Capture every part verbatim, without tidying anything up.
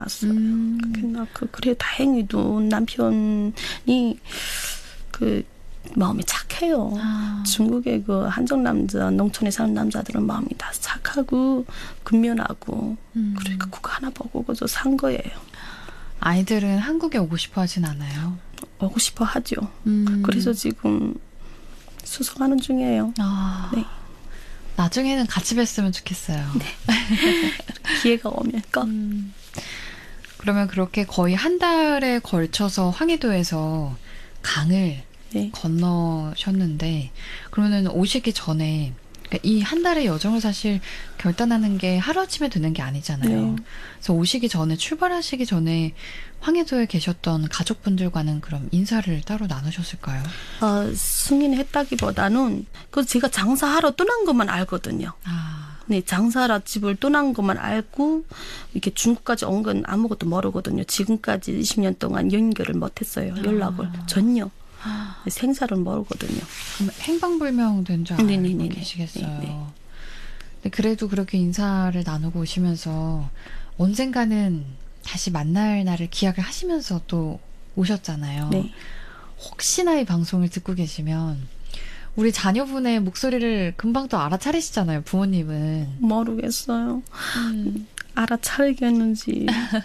왔어요. 음. 그래, 그, 그래 다행히도 남편이 그 마음이 착해요. 아. 중국의 그 한정 남자, 농촌에 사는 남자들은 마음이 다 착하고 근면하고 음. 그러니까 그거 하나 보고 그저 산 거예요. 아이들은 한국에 오고 싶어 하진 않아요? 오고 싶어 하죠. 음. 그래서 지금 수속하는 중이에요. 아. 네. 나중에는 같이 뵀으면 좋겠어요. 네. 기회가 오면 꼭. 음. 그러면 그렇게 거의 한 달에 걸쳐서 황해도에서 강을 네. 건너셨는데, 그러면은 오시기 전에 이 한 달의 여정을 사실 결단하는 게 하루아침에 되는 게 아니잖아요. 네. 그래서 오시기 전에, 출발하시기 전에 황해도에 계셨던 가족분들과는 그럼 인사를 따로 나누셨을까요? 어, 승인했다기보다는 그 제가 장사하러 떠난 것만 알거든요. 아, 네, 장사하러 집을 떠난 것만 알고 이렇게 중국까지 온 건 아무것도 모르거든요. 지금까지 이십 년 동안 연결을 못했어요. 연락을 아. 전혀. 생사를 모르거든요. 그럼 행방불명 된 줄 알고 네네네네. 계시겠어요. 네네. 근데 그래도 그렇게 인사를 나누고 오시면서 언젠가는 다시 만날 날을 기약을 하시면서 또 오셨잖아요. 네. 혹시나 이 방송을 듣고 계시면 우리 자녀분의 목소리를 금방 또 알아차리시잖아요, 부모님은. 모르겠어요. 음. 알아차리겠는지.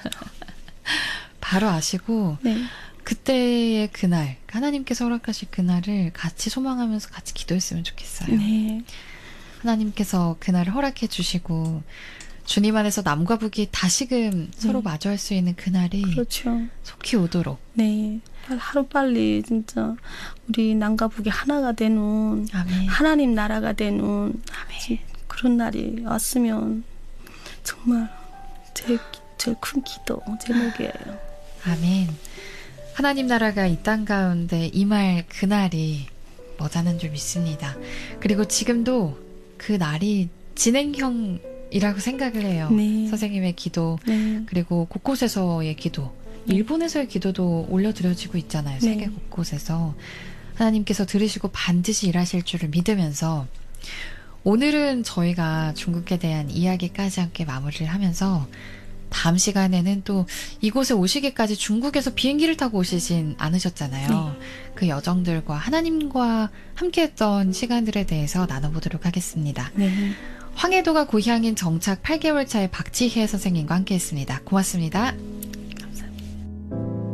바로 아시고 네. 그때의 그날, 하나님께서 허락하실 그날을 같이 소망하면서 같이 기도했으면 좋겠어요. 네. 하나님께서 그날을 허락해 주시고 주님 안에서 남과 북이 다시금 서로 마주할 수 있는 그날이 그렇죠. 속히 오도록. 네. 하루빨리 진짜 우리 남과 북이 하나가 되는 아멘. 하나님 나라가 되는 아멘. 그런 날이 왔으면 정말 제일, 제일 큰 기도 제목이에요. 아멘. 하나님 나라가 이 땅 가운데 임할 그날이 머지않은 줄 믿습니다. 그리고 지금도 그 날이 진행형이라고 생각을 해요. 네. 선생님의 기도, 네. 그리고 곳곳에서의 기도, 일본에서의 기도도 올려드려지고 있잖아요. 네. 세계 곳곳에서. 하나님께서 들으시고 반드시 일하실 줄을 믿으면서 오늘은 저희가 중국에 대한 이야기까지 함께 마무리를 하면서 다음 시간에는 또 이곳에 오시기까지 중국에서 비행기를 타고 오시진 않으셨잖아요. 네. 그 여정들과 하나님과 함께했던 시간들에 대해서 나눠보도록 하겠습니다. 네. 황해도가 고향인 정착 팔 개월 차의 박지혜 선생님과 함께했습니다. 고맙습니다.